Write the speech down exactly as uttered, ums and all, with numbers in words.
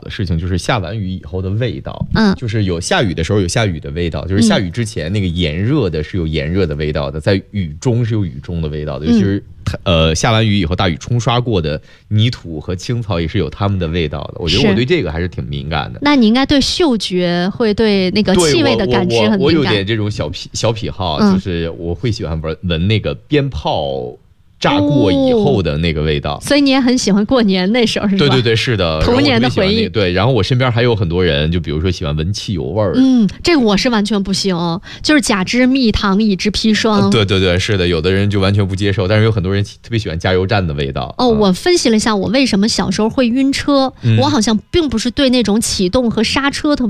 的事情，就是下完雨以后的味道。 嗯， 就是有下雨的时候有下雨的味道，就是下雨之前那个炎热的是有炎热的味道的，在雨中是有雨中的味道的，尤其是呃下完雨以后大雨冲刷过的泥土和青草也是有它们的味道的。我觉得我对这个还是挺敏感的。 那你应该对嗅觉会对那个气味的感知很敏感。 我, 我, 我有点这种小癖小癖好、嗯，就是我会喜欢闻闻那个鞭炮炸过以后的那个味道、哦、 所以你也很喜欢过年那时候是吧？ 对对对，是的， 童年的回忆、那个、 对，然后我身边还有很多人，就比如说喜欢闻汽油味儿。 嗯，这个我是完全不行，就是甲之蜜糖，乙之砒霜。 对对对，是的，有的人就完全不接受，但是有很多人特别喜欢加油站的味道。 哦，我分析了一下我为什么小时候会晕车、嗯、我好像并不是对那种启动和刹车特别